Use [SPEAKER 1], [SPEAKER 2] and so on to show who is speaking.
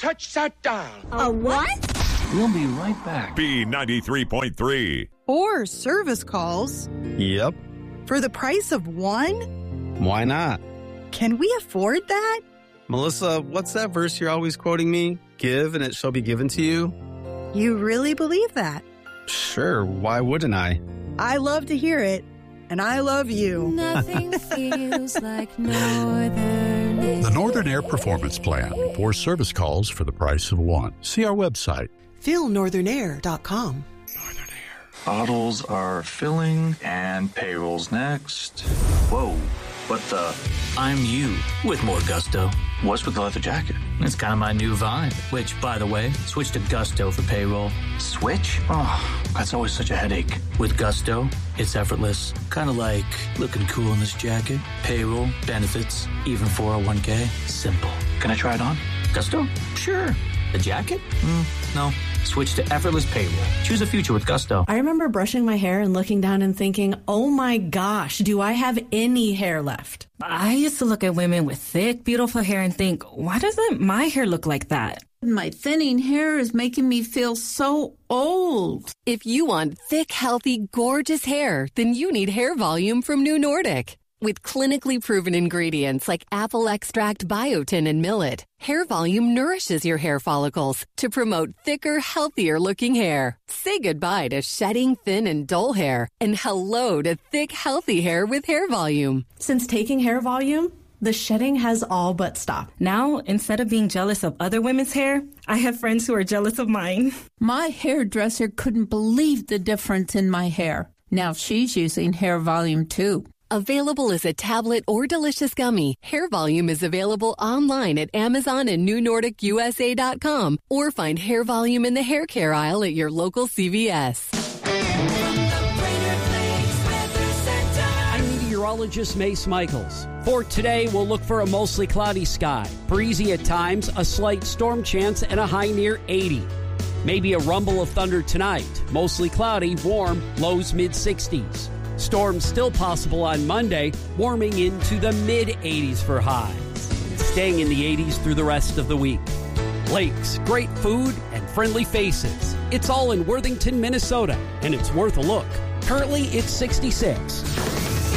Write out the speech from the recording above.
[SPEAKER 1] touch that dial.
[SPEAKER 2] A what?
[SPEAKER 3] We'll be right back.
[SPEAKER 4] B93.3.
[SPEAKER 5] Or service calls.
[SPEAKER 6] Yep.
[SPEAKER 5] For the price of one?
[SPEAKER 6] Why not?
[SPEAKER 5] Can we afford that?
[SPEAKER 6] Melissa, what's that verse you're always quoting me? Give and it shall be given to you?
[SPEAKER 5] You really believe that?
[SPEAKER 6] Sure, why wouldn't I?
[SPEAKER 5] I love to hear it, and I love you.
[SPEAKER 7] Nothing feels like Northern Air.
[SPEAKER 8] The Northern Air Performance Plan. 4 service calls for the price of 1. See our website.
[SPEAKER 9] FeelNorthernair.com.
[SPEAKER 3] Northern Air. Bottles are filling and payroll's next. Whoa, what the?
[SPEAKER 10] I'm you with more gusto.
[SPEAKER 3] What's with the leather jacket?
[SPEAKER 10] It's kind of my new vibe, which, by the way, switch to Gusto for payroll.
[SPEAKER 3] Switch? Oh, that's always such a headache.
[SPEAKER 10] With Gusto, it's effortless. Kind of like looking cool in this jacket. Payroll, benefits, even 401k. Simple.
[SPEAKER 3] Can I try it on?
[SPEAKER 10] Gusto? Sure. The jacket? No. Switch to effortless payroll. Choose a future with Gusto.
[SPEAKER 11] I remember brushing my hair and looking down and thinking, oh my gosh, do I have any hair left?
[SPEAKER 12] I used to look at women with thick, beautiful hair and think, why doesn't my hair look like that?
[SPEAKER 2] My thinning hair is making me feel so old.
[SPEAKER 13] If you want thick, healthy, gorgeous hair, then you need Hair Volume from New Nordic. With clinically proven ingredients like apple extract, biotin, and millet, Hair Volume nourishes your hair follicles to promote thicker, healthier-looking hair. Say goodbye to shedding, thin, and dull hair, and hello to thick, healthy hair with Hair Volume.
[SPEAKER 11] Since taking Hair Volume, the shedding has all but stopped.
[SPEAKER 12] Now, instead of being jealous of other women's hair, I have friends who are jealous of mine.
[SPEAKER 2] My hairdresser couldn't believe the difference in my hair. Now she's using Hair Volume too.
[SPEAKER 13] Available as a tablet or delicious gummy, Hair Volume is available online at Amazon and NewNordicUSA.com, or find Hair Volume in the hair care aisle at your local CVS.
[SPEAKER 14] I'm meteorologist Mace Michaels. For today, we'll look for a mostly cloudy sky, breezy at times, a slight storm chance, and a high near 80. Maybe a rumble of thunder tonight. Mostly cloudy, warm, lows mid-60s. Storms still possible on Monday, warming into the mid-80s for highs. Staying in the 80s through the rest of the week. Lakes, great food, and friendly faces. It's all in Worthington, Minnesota, and it's worth a look. Currently, it's 66.